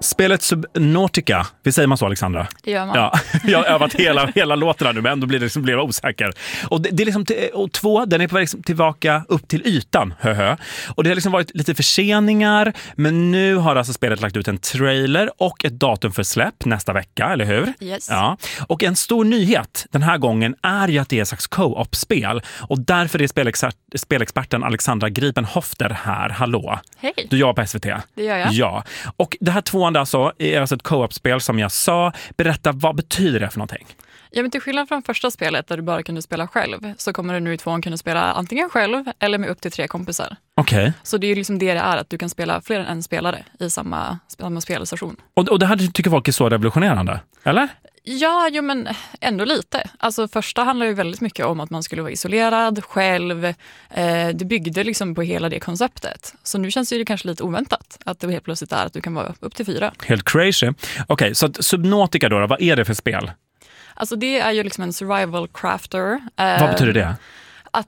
Spelet Subnautica, vi säger man så, Alexandra? Det gör man. Ja, jag har övat hela låten nu, men ändå blir jag osäker. Och det är liksom och 2, den är på väg tillbaka upp till ytan, Och det har liksom varit lite förseningar, men nu har alltså spelet lagt ut en trailer och ett datum för släpp nästa vecka, eller hur? Yes. Ja. Och en stor nyhet den här gången är ju att det är ett slags co-op-spel. Och därför är spelexperten Alexandra Gripenhofter här. Hallå. Hej. Du jobbar på SVT. Det gör jag. Ja. Och det här 2 alltså är alltså ett co-op-spel som jag sa. Berätta, vad betyder det för någonting? Ja, men till skillnad från första spelet där du bara kunde spela själv, så kommer du nu i 2 kunna spela antingen själv eller med upp till 3 kompisar. Okej. Så det är ju liksom det är, att du kan spela fler än en spelare i samma spelstation. Och det här tycker folk är så revolutionerande, eller? Ja, jo, men ändå lite. Alltså första handlar ju väldigt mycket om att man skulle vara isolerad, själv. Det byggde liksom på hela det konceptet. Så nu känns det kanske lite oväntat att det helt plötsligt är att du kan vara upp till 4. Helt crazy. Okej, så att Subnautica då, vad är det för spel? Alltså det är ju liksom en survival crafter. Vad betyder det? Att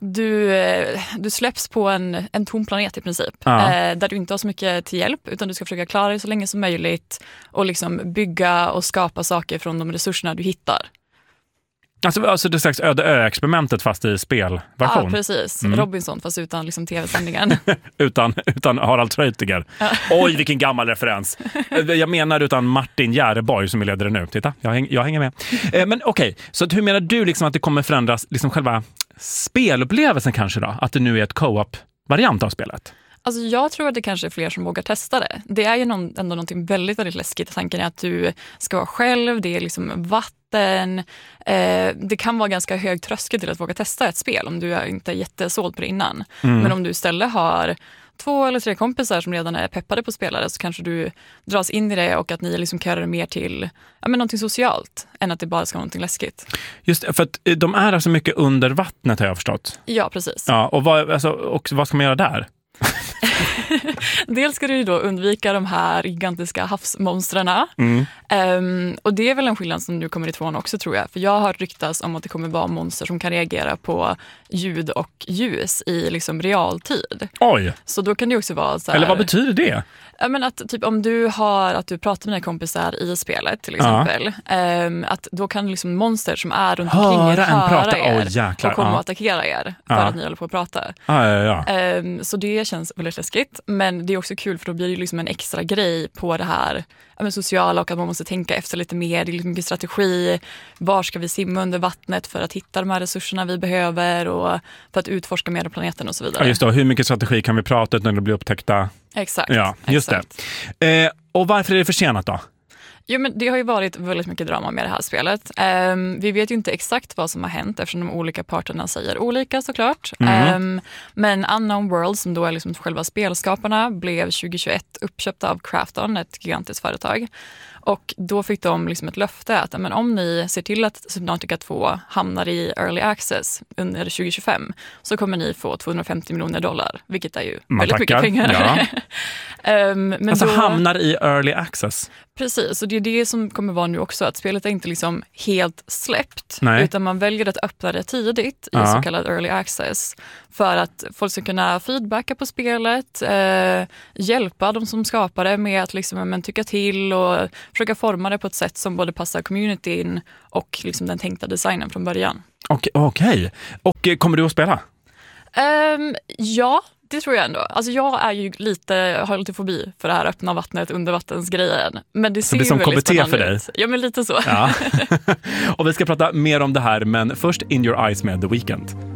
du släpps på en tom planet i princip. Där du inte har så mycket till hjälp, utan du ska försöka klara dig så länge som möjligt och liksom bygga och skapa saker från de resurserna du hittar. Alltså det är slags öde ö-experimentet fast i spelversion. Ja, precis. Robinson fast utan liksom tv-sändningen. utan Harald Treutiger. Oj, vilken gammal referens. Jag menar utan Martin Järeborg som är ledare nu. Titta, jag hänger med. Men okej, så hur menar du liksom att det kommer förändras liksom själva spelupplevelsen kanske då? Att det nu är ett co-op-variant av spelet? Alltså jag tror att det kanske är fler som vågar testa det. Det är ju ändå någonting väldigt, väldigt läskigt. Tanken är att du ska vara själv, det är liksom vatten. Det kan vara ganska hög tröskel till att våga testa ett spel om du inte är jättesåld på det innan. Men om du istället har 2 eller 3 kompisar som redan är peppade på spelare, så kanske du dras in i det och att ni liksom kan göra det mer till någonting socialt än att det bara ska vara någonting läskigt. Just det, för att de är alltså mycket under vattnet har jag förstått. Ja, precis. Ja, och vad ska man göra där? Dels ska du ju då undvika de här gigantiska havsmonstrarna. Och det är väl en skillnad som nu kommer i 2 också, tror jag. För jag har ryktats om att det kommer vara monster som kan reagera på ljud och ljus i liksom realtid. Oj! Så då kan det också vara så här... Eller vad betyder det? Ja, men att typ om du pratar med dina kompisar i spelet till exempel, att då kan liksom monster som är runt omkring er höra er och komma och attackera er för att ni håller på att prata. Så det känns väldigt läskigt, men det är också kul för då blir det liksom en extra grej på det här sociala, och att man måste tänka efter lite mer. Det är liksom mycket strategi. Var ska vi simma under vattnet för att hitta de här resurserna vi behöver och för att utforska mer av planeten och så vidare. Ja, just det. Hur mycket strategi kan vi prata när det blir upptäckta? Exakt. Ja, just det. Och varför är det försenat då? Jo, men det har ju varit väldigt mycket drama med det här spelet. Vi vet ju inte exakt vad som har hänt eftersom de olika parterna säger olika såklart. Men Unknown World, som då är liksom själva spelskaparna, blev 2021 uppköpta av Krafton, ett gigantiskt företag. Och då fick de liksom ett löfte att om ni ser till att Subnautica 2 hamnar i Early Access under 2025 så kommer ni få $250 miljoner, vilket är ju väldigt mycket pengar. Ja. Men alltså hamnar i Early Access? Precis, och det är det som kommer vara nu också, att spelet är inte liksom helt släppt. Nej. Utan man väljer att öppna det tidigt i så kallad Early Access för att folk ska kunna feedbacka på spelet, hjälpa de som skapar det med att liksom, tycka till och försöka forma det på ett sätt som både passar communityn och liksom den tänkta designen från början. Okej. Och kommer du att spela? Ja, det tror jag ändå. Alltså jag har lite fobi för det här öppna vattnet, undervattensgrejen. Men det ser ju väldigt KBT spännande för dig. ut. Ja, men lite så. Ja. Och vi ska prata mer om det här, men först In Your Eyes med The Weeknd.